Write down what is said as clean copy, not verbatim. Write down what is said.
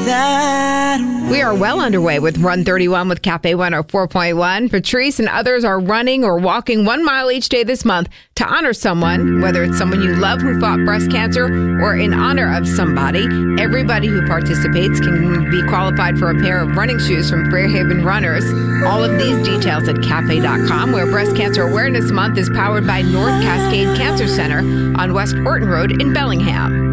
that way. We are well underway with Run 31 with Cafe 104.1. Patrice and others are running or walking 1 mile each day this month to honor someone, whether it's someone you love who fought breast cancer or in honor of somebody. Everybody who participates can be qualified for a pair of running shoes from Fairhaven Runners. All of these details at cafe.com, where Breast Cancer Awareness Month is powered by North Cascade Cancer Center on West Horton Road in Bellingham.